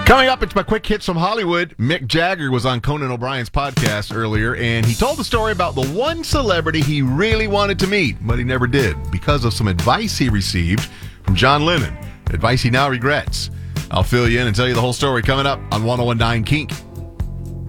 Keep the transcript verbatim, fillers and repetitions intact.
Coming up, it's my quick hits from Hollywood. Mick Jagger was on Conan O'Brien's podcast earlier, and he told the story about the one celebrity he really wanted to meet, but he never did because of some advice he received from John Lennon. Advice he now regrets. I'll fill you in and tell you the whole story coming up on one oh one point nine Kink.